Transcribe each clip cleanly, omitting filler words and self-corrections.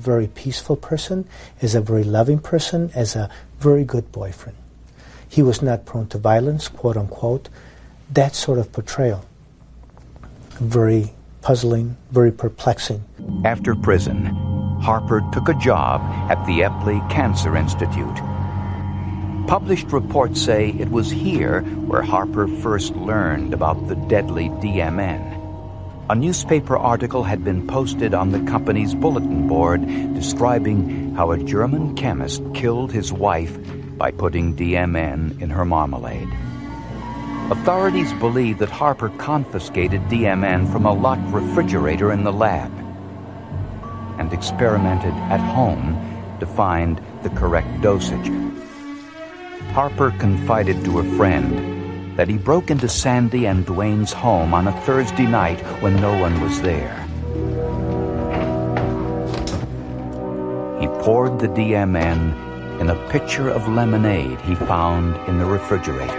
very peaceful person, as a very loving person, as a very good boyfriend. He was not prone to violence, quote unquote. That sort of portrayal. Very puzzling, very perplexing. After prison, Harper took a job at the Epley Cancer Institute. Published reports say it was here where Harper first learned about the deadly DMN. A newspaper article had been posted on the company's bulletin board describing how a German chemist killed his wife by putting DMN in her marmalade. Authorities believe that Harper confiscated DMN from a locked refrigerator in the lab and experimented at home to find the correct dosage. Harper confided to a friend that he broke into Sandy and Dwayne's home on a Thursday night when no one was there. He poured the DMN in a pitcher of lemonade he found in the refrigerator.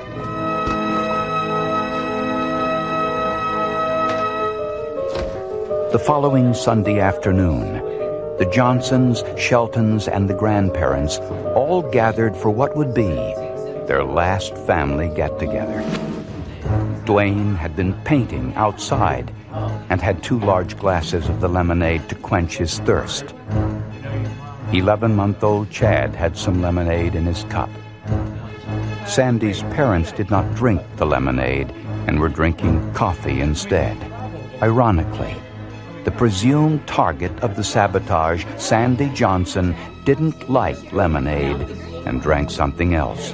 The following Sunday afternoon, the Johnsons, Sheltons, and the grandparents all gathered for what would be their last family get-together. Dwayne had been painting outside and had 2 large glasses of the lemonade to quench his thirst. 11-month-old Chad had some lemonade in his cup. Sandy's parents did not drink the lemonade and were drinking coffee instead. Ironically, the presumed target of the sabotage, Sandy Johnson, didn't like lemonade and drank something else.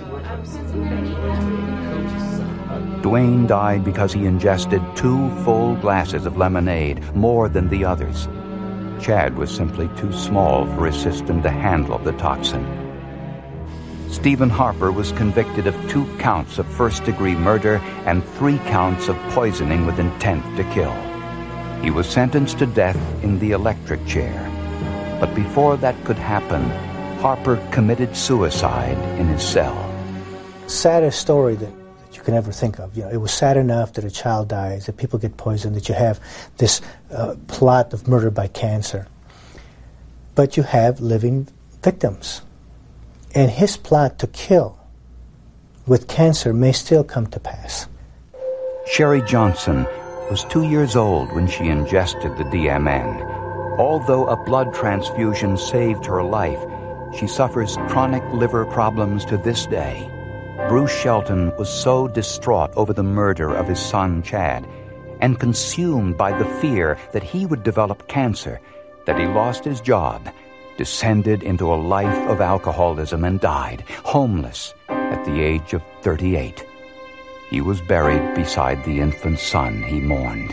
Dwayne died because he ingested 2 full glasses of lemonade, more than the others. Chad was simply too small for his system to handle the toxin. Stephen Harper was convicted of 2 counts of first-degree murder and 3 counts of poisoning with intent to kill. He was sentenced to death in the electric chair. But before that could happen, Harper committed suicide in his cell. Saddest story that you can ever think of. It was sad enough that a child dies, that people get poisoned, that you have this plot of murder by cancer. But you have living victims. And his plot to kill with cancer may still come to pass. Sherry Johnson was 2 years old when she ingested the DMN. Although a blood transfusion saved her life, she suffers chronic liver problems to this day. Bruce Shelton was so distraught over the murder of his son Chad and consumed by the fear that he would develop cancer that he lost his job, descended into a life of alcoholism, and died homeless at the age of 38. He was buried beside the infant son he mourned.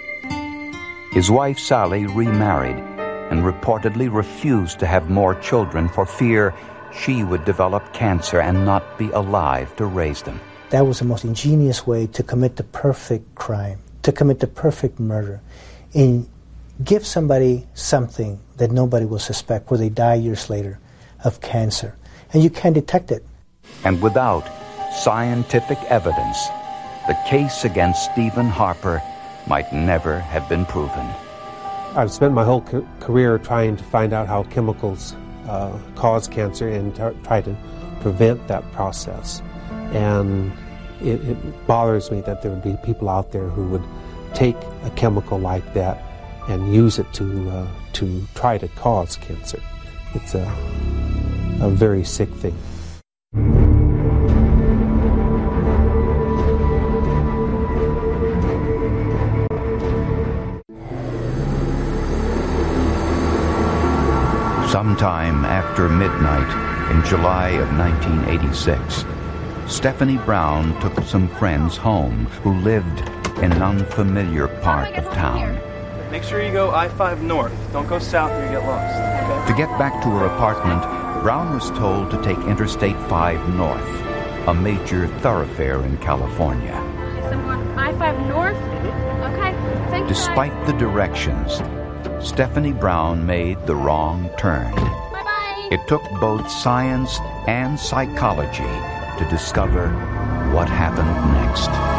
His wife Sally remarried and reportedly refused to have more children for fear she would develop cancer and not be alive to raise them. That was the most ingenious way to commit the perfect crime, to commit the perfect murder, and give somebody something that nobody will suspect where they die years later of cancer. And you can't detect it. And without scientific evidence, the case against Stephen Harper might never have been proven. I've spent my whole career trying to find out how chemicals cause cancer and try to prevent that process. And it bothers me that there would be people out there who would take a chemical like that and use it to try to cause cancer. It's a very sick thing. Sometime after midnight in July of 1986, Stephanie Brown took some friends home who lived in an unfamiliar part of town. Make sure you go I-5 north. Don't go south or you get lost. Okay? To get back to her apartment, Brown was told to take Interstate 5 north, a major thoroughfare in California. I-5 north? Okay, thank you. Despite the directions, Stephanie Brown made the wrong turn. Bye-bye. It took both science and psychology to discover what happened next.